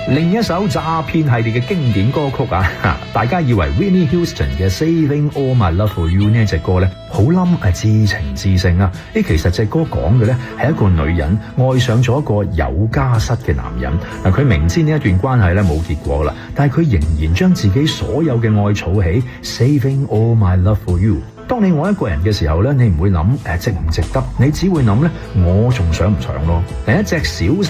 另一首詐騙系列嘅經典歌曲啊，大家以為 Whitney Houston 嘅 Saving All My Love For You 呢隻歌呢好冧至情至性啊！其實隻歌講嘅呢係一個女人愛上咗一個有家室嘅男人。佢明知呢一段關係呢冇結果啦，但係佢仍然將自己所有嘅愛儲起 Saving All My Love For You。當你愛一個人嘅時候呢，你唔會諗值唔值得，你只會諗呢我仲想唔想咯。第一隻小